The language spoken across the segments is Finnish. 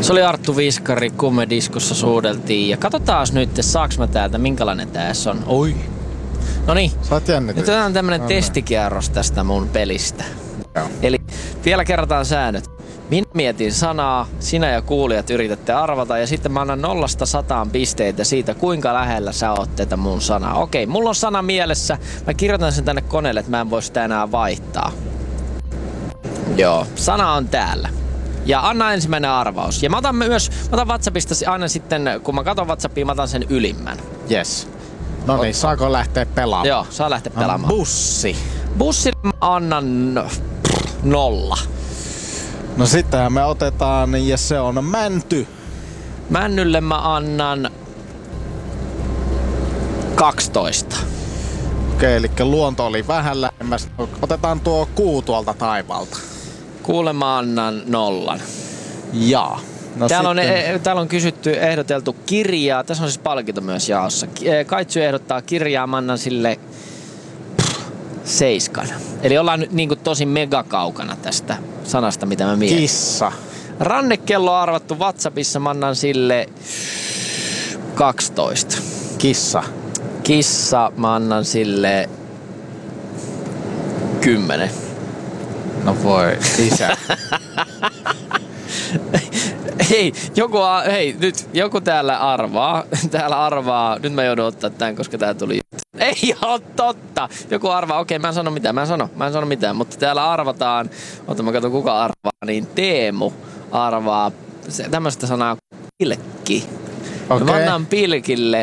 Se oli Arttu Viskari, Kumediskossa suudeltiin. Ja katsotaan nyt, saaks mä täältä, minkälainen tääs on. Oi. Noniin. Sä nyt otetaan tämmönen testikierros tästä mun pelistä. Joo. Eli vielä kerrataan säännöt. Minä mietin sanaa, sinä ja kuulijat yritätte arvata ja sitten mä annan 0–100 pisteitä siitä, kuinka lähellä sä oot tätä mun sanaa. Okei, mulla on sana mielessä. Mä kirjoitan sen tänne koneelle, että mä en voi sitä enää vaihtaa. Joo, sana on täällä. Ja anna ensimmäinen arvaus. Ja mä otan WhatsAppista aina sitten, kun mä katson WhatsAppia, mä otan sen ylimmän. Yes. No niin, saako lähteä pelaamaan? Joo, saa lähteä pelaamaan. Bussi. Bussille mä annan 0. No sitähän me otetaan, ja se on mänty. Männylle mä annan 12. Okei, eli luonto oli vähän lähemmäs. Otetaan tuo kuu tuolta taivaalta. Kuule mä annan 0. Jaa. No täällä on kysytty, ehdoteltu kirjaa. Tässä on siis palkinto myös jaossa. Kaitsu ehdottaa kirjaa, mä annan sille 7. Eli ollaan nyt niinku tosi megakaukana tästä sanasta, mitä mä mietin. Kissa. Rannekello on arvattu WhatsAppissa, mä annan sille 12. Kissa. Kissa, mä annan sille 10. No voi, isä. Nyt joku täällä arvaa. Nyt mä joudun ottaa tän, koska tää tuli. Ei oo totta. Joku arvaa. Okei, mä en sano mitään. Mutta täällä arvataan. Ota mä katson kuka arvaa. Niin Teemu arvaa tämmöstä sanaa pilkki. Okay. Mä annan pilkille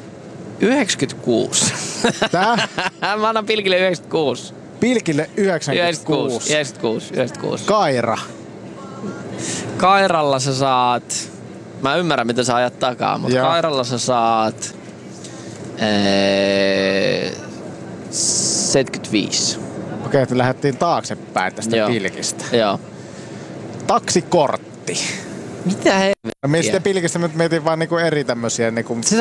96. Tää? Mä annan pilkille 96. Pilkille 96. 96. Kaira. Kairalla sä saat... Mä ymmärrän, mitä sä ajat takaa, mutta Kairalla sä saat... 75. Okei, että lähdettiin taaksepäin tästä pilkistä. Joo. Taksikortti. Mitä helvettiä? Mietin pilkistä, mutta mietin vaan niinku eri tämmösiä niinku...